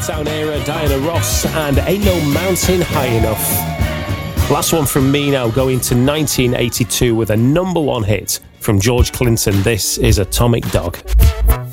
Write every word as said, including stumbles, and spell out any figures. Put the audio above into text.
Motown era, Diana Ross and Ain't No Mountain High Enough. Last one from me now, going to nineteen eighty-two with a number one hit from George Clinton. This is Atomic Dog.